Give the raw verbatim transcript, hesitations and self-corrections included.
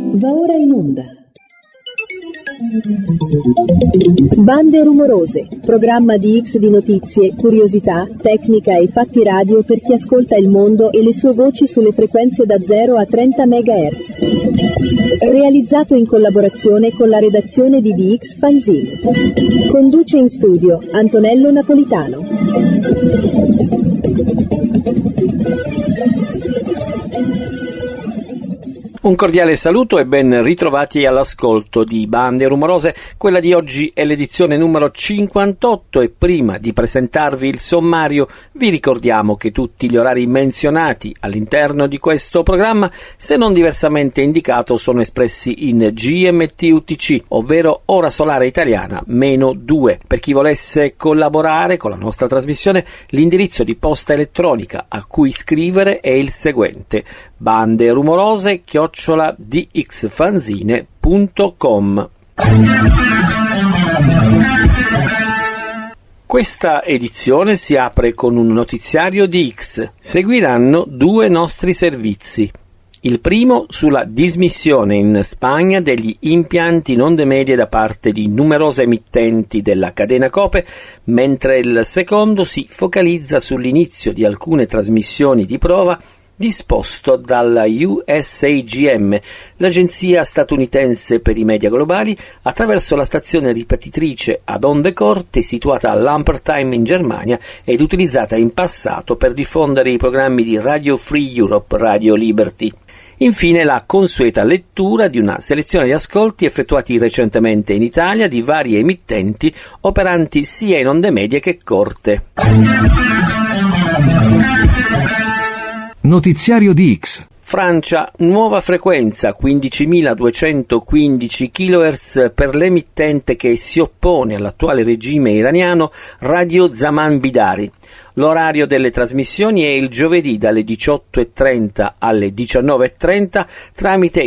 Va ora in onda Bande rumorose, programma di X di notizie, curiosità, tecnica e fatti radio per chi ascolta il mondo e le sue voci sulle frequenze da zero a trenta megahertz. Realizzato in collaborazione con la redazione di D X Fanzine. Conduce in studio Antonello Napolitano. Un cordiale saluto e ben ritrovati all'ascolto di Bande Rumorose. Quella di oggi è l'edizione numero cinquantotto e prima di presentarvi il sommario vi ricordiamo che tutti gli orari menzionati all'interno di questo programma, se non diversamente indicato, sono espressi in G M T U T C, ovvero ora solare italiana meno due. Per chi volesse collaborare con la nostra trasmissione, l'indirizzo di posta elettronica a cui scrivere è il seguente: bande rumorose chiocciola d x fanzine punto com. Questa edizione si apre con un notiziario di X. Seguiranno due nostri servizi. Il primo sulla dismissione in Spagna degli impianti in onde medie da parte di numerose emittenti della catena Cope, mentre il secondo si focalizza sull'inizio di alcune trasmissioni di prova disposto dalla U S A G M, l'agenzia statunitense per i media globali, attraverso la stazione ripetitrice ad onde corte situata a Lampertheim in Germania ed utilizzata in passato per diffondere i programmi di Radio Free Europe, Radio Liberty. Infine la consueta lettura di una selezione di ascolti effettuati recentemente in Italia di varie emittenti operanti sia in onde medie che corte. Notiziario di X. Francia, nuova frequenza quindicimiladuecentoquindici chilohertz per l'emittente che si oppone all'attuale regime iraniano, Radio Zaman Bidari. L'orario delle trasmissioni è il giovedì dalle diciotto e trenta alle diciannove e trenta tramite